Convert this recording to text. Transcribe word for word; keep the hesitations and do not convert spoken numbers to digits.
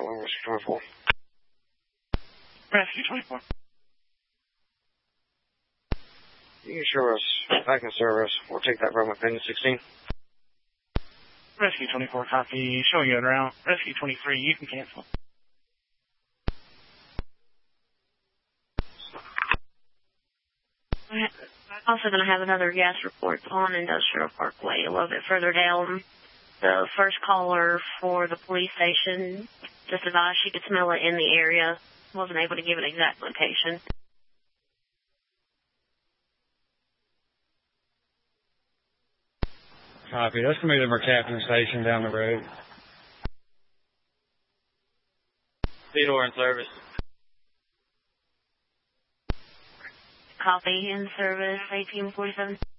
Rescue twenty-four. Rescue twenty-four. You can show us back in service. We'll take that from within sixteen. Rescue twenty-four, copy. Showing you en route. Rescue twenty-three, you can cancel. We're also going to have another gas report on Industrial Parkway a little bit further down. The first caller for the police station just advised she could smell it in the area. Wasn't able to give an exact location. Copy. That's going to be the Mercaptan station down the road. Theodore in service. Copy in service, eighteen forty-seven.